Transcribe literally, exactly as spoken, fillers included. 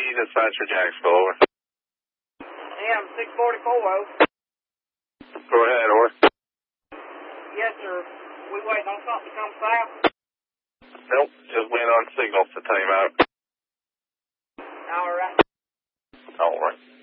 need inside for Jacksonville, over. Yeah, I'm six forty-four, over. Go ahead, over. Yes, sir. We waiting on something to come south? Nope, just went on signal to time out. All right. All right.